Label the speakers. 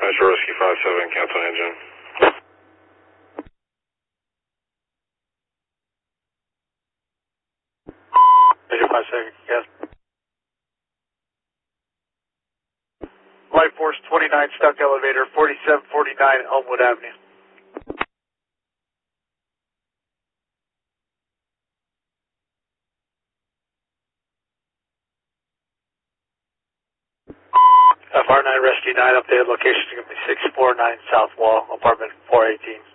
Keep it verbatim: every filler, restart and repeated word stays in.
Speaker 1: Metro Rescue five seven, cancel engine.
Speaker 2: Metro five seven, yes. Light Force twenty-nine, stuck elevator, forty-seven forty-nine Elmwood Avenue. F R nine Rescue nine, updated location is going to be six four nine South Wall, apartment four eighteen.